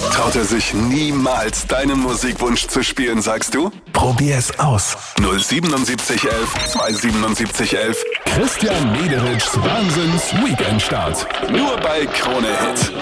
Traut er sich niemals, deinen Musikwunsch zu spielen, sagst du? Probier's aus. 07711 27711. Christian Mederitschs Wahnsinns-Weekend-Start. Nur bei Krone Hit.